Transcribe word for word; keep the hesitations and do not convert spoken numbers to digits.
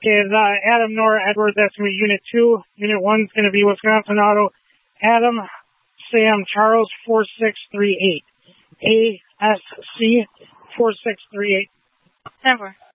is uh, Adam Nora Edwards. That's going to be Unit two. Unit one is going to be Wisconsin Auto Adam Sam Charles four six three eight. A S C four six three eight. Ten four.